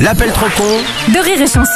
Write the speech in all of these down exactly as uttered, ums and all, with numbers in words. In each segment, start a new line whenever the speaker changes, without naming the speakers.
L'appel trop con
de Rire et Chanson.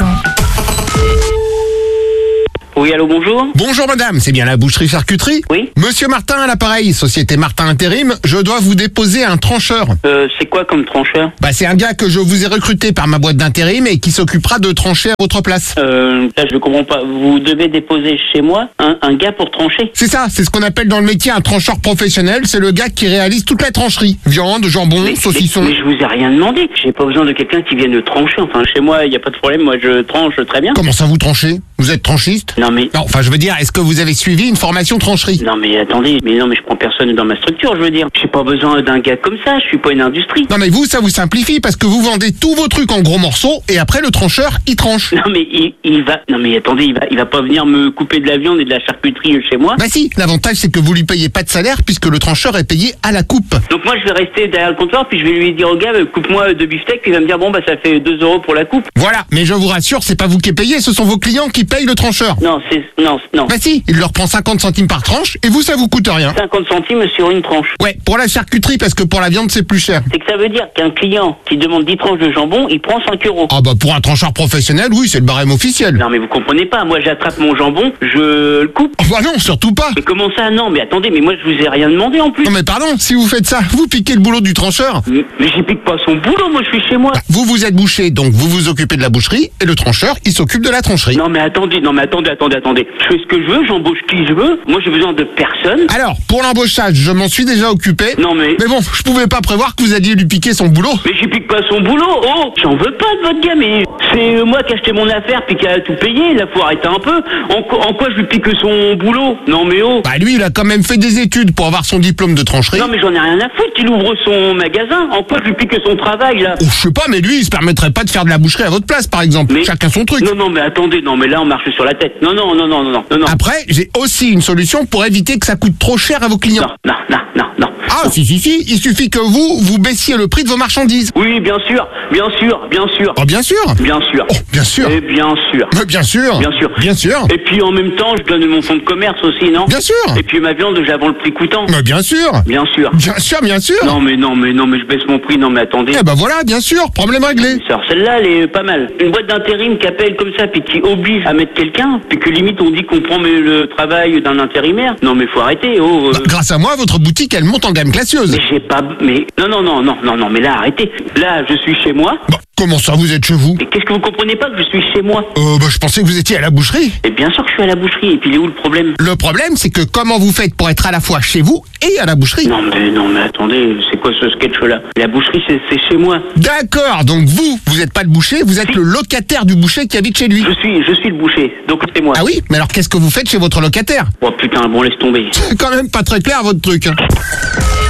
Oui, allô, bonjour.
Bonjour madame, c'est bien la boucherie-charcuterie?
Oui.
Monsieur Martin à l'appareil, société Martin Intérim, je dois vous déposer un trancheur.
Euh, c'est quoi comme trancheur?
Bah c'est un gars que je vous ai recruté par ma boîte d'intérim et qui s'occupera de trancher à votre place.
Euh, là, je comprends pas. Vous devez déposer chez moi un, un gars pour trancher?
C'est ça, c'est ce qu'on appelle dans le métier un trancheur professionnel, c'est le gars qui réalise toute la trancherie. Viande, jambon,
Mais,
saucisson.
mais, mais je vous ai rien demandé. J'ai pas besoin de quelqu'un qui vienne trancher. Enfin, chez moi, il y a pas de problème. Moi, je tranche très bien.
Comment ça vous tranchez? Vous êtes tranchiste?
Non, mais...
Non, enfin je veux dire, est-ce que vous avez suivi une formation trancherie?
Non, mais attendez. Mais non, mais je prends personne dans ma structure, je veux dire. J'ai pas besoin d'un gars comme ça. Je suis pas une industrie.
Non mais vous, ça vous simplifie parce que vous vendez tous vos trucs en gros morceaux et après le trancheur, il tranche.
Non, mais il, il va... Non, mais attendez, il va, il va pas venir me couper de la viande et de la charcuterie chez moi.
Bah si, l'avantage c'est que vous lui payez pas de salaire puisque le trancheur est payé à la coupe.
Donc moi, je vais rester derrière le comptoir, puis je vais lui dire au gars, euh, coupe-moi deux beefsteaks, puis il va me dire, bon, bah, ça fait deux euros pour la coupe.
Voilà, mais je vous rassure, c'est pas vous qui payez, ce sont vos clients qui payent le trancheur.
Non, c'est... Non, non.
Bah si, il leur prend cinquante centimes par tranche et vous ça vous coûte rien.
cinquante centimes sur une tranche.
Ouais, pour la charcuterie parce que pour la viande c'est plus cher.
C'est que ça veut dire qu'un client qui demande dix tranches de jambon, il prend cinq euros.
Ah bah pour un trancheur professionnel, oui, c'est le barème officiel.
Non mais vous comprenez pas, moi j'attrape mon jambon, je le coupe.
Ah bah non, surtout pas.
Mais comment ça? Non mais attendez, mais moi je vous ai rien demandé en plus.
Non mais pardon, si vous faites ça, vous piquez le boulot du trancheur.
Mais, mais j'y pique pas son boulot, moi je suis chez moi.
Bah, vous vous êtes boucher, donc vous vous occupez de la boucherie et le trancheur, il s'occupe de la trancherie.
Non mais attendez, non mais attendez, attendez, attendez. Je fais ce que je veux, j'embauche qui je veux. Moi j'ai besoin de personne.
Alors, pour l'embauchage, je m'en suis déjà occupé.
Non mais...
Mais bon, je pouvais pas prévoir que vous alliez lui piquer son boulot.
Mais j'y pique pas son boulot, oh. J'en veux pas de votre gars, mais c'est moi qui ai acheté mon affaire puis qui a tout payé. Là faut arrêter un peu. En, quoi- en quoi je lui pique son boulot? Non mais oh.
Bah lui, il a quand même fait des études pour avoir son diplôme de trancherie.
Non mais j'en ai rien à foutre qu'il ouvre son magasin. En quoi je lui pique son travail là?
Oh, je sais pas, mais lui, il se permettrait pas de faire de la boucherie à votre place, par exemple.
Mais-
Chacun son truc.
Non non mais attendez, non mais là on marche sur la tête. Non non non non non non non.
Après, j'ai aussi une solution pour éviter que ça coûte trop cher à vos clients.
Non non non non non.
Ah, si, si, si, il suffit que vous, vous baissiez le prix de vos marchandises.
Oui bien sûr, bien sûr, bien sûr,
Oh, bien sûr.
bien sûr.
Oh, bien sûr.
Et bien sûr.
Mais bien sûr.
Bien sûr.
Bien sûr.
Et puis en même temps je donne mon fonds de commerce aussi, non?
Bien sûr.
Et puis ma viande je la vends le prix coûtant.
Mais bien sûr.
Bien sûr.
Bien sûr, bien sûr.
Non mais non mais non mais je baisse mon prix, non mais attendez.
Eh ben voilà, bien sûr, problème réglé.
Alors celle-là elle est pas mal. Une boîte d'intérim qui appelle comme ça puis qui oblige à mettre quelqu'un, puis que limite on dit qu'on prend mais, le travail d'un intérimaire. Non mais faut arrêter, oh. euh,
Bah, grâce à moi, votre boutique, elle monte en gamme classieuse.
Mais j'ai pas... Mais non non non non non non mais là arrêtez. Là je suis chez moi.
Bah, comment ça, vous êtes chez vous?
Et qu'est-ce que vous comprenez pas que je suis chez moi?
Euh, bah, je pensais que vous étiez à la boucherie.
Et bien sûr que je suis à la boucherie. Et puis il est où le problème?
Le problème, c'est que comment vous faites pour être à la fois chez vous et à la boucherie?
Non mais non mais attendez, c'est quoi ce sketch là? La boucherie c'est c'est chez moi.
D'accord, donc vous, vous n'êtes pas le boucher, vous êtes
Si.
le locataire du boucher qui habite chez lui.
Je suis je suis le boucher. Donc c'est moi.
Ah oui? Mais alors qu'est-ce que vous faites chez votre locataire?
Oh putain, bon laisse tomber.
C'est quand même pas très clair votre truc. hein.